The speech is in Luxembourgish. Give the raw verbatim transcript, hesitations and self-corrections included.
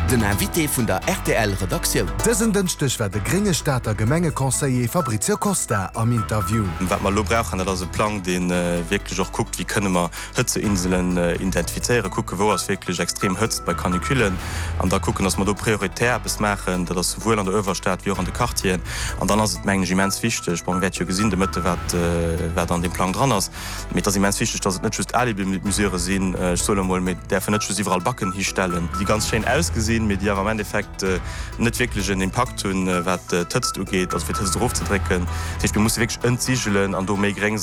Den Invité vun der R T L-Redaktion. Dëssen dënchtech war de Gringestaater Gemengekonseiller Fabrizio Costa am Interview. Wat man lo brauchen, dat se Plan den äh, wirklich auch guckt, wie könne man Hëtzeinseln äh, identifiziere, gucke wo es wirklich extrem hëtzt bei Kaniküllen, an da gucken, dass man do prioritär bis machen, dat das sowohl an der Överstaat wie auch an de Kartien. An dann as het Mengegiments fichte, man wet gesinn de Mëtte wat äh, an dem Plan dran ass. Mit das immens fichte, dat net just alle mesureure sinn äh, soll mit der net überall Backen histellen. Die ganz schön ausgesehen mit ihrer am Endeffekt äh, net wirklich einen Impact hun äh, wat äh, tötzt geht, als wir drauf zu drecken. Ich muss wirklich entsiegelen an do méi gering